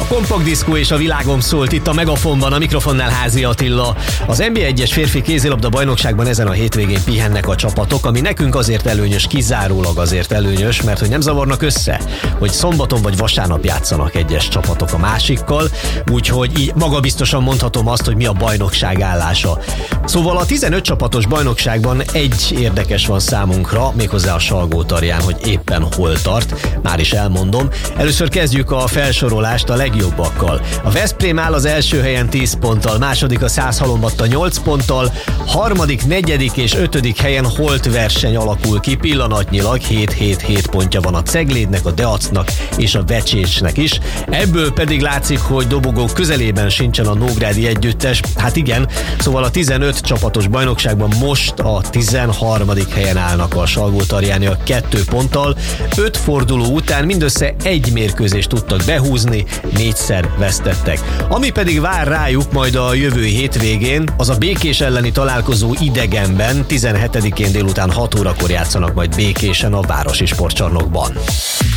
Kompakt Diszkó és a világom szólt itt a Megafonban, a mikrofonnál Házi Attila. Az NB 1-es férfi kézilabda bajnokságban ezen a hétvégén pihennek a csapatok, ami nekünk azért előnyös, kizárólag azért előnyös, mert hogy nem zavarnak össze, hogy szombaton vagy vasárnap játszanak egyes csapatok a másikkal, úgyhogy így magabiztosan mondhatom azt, hogy mi a bajnokság állása. Szóval a 15 csapatos bajnokságban egy érdekes van számunkra, méghozzá a Salgótarján, hogy éppen hol tart, már is elmondom. Először kezdjük a felsorolást a legjobbakkal. A Veszprém áll az első helyen 10 ponttal, második a Százhalombatta 8 ponttal, harmadik, negyedik és ötödik helyen holt verseny alakul ki, pillanatnyilag 7 pontja van a Ceglédnek, a Deacnak és a Vecsécsnek is. Ebből pedig látszik, hogy dobogók közelében sincsen a nógrádi együttes. Hát igen, szóval a 15 csapatos bajnokságban most a 13. helyen állnak a Salgótarjániak 2 ponttal. 5 forduló után mindössze egy mérkőzést tudtak behúzni, 4-szer vesztettek. Ami pedig vár rájuk majd a jövő hétvégén, az a Békés elleni találkozó idegenben, 17-én délután 6 órakor játszanak majd Békésen a Városi Sportcsarnokban.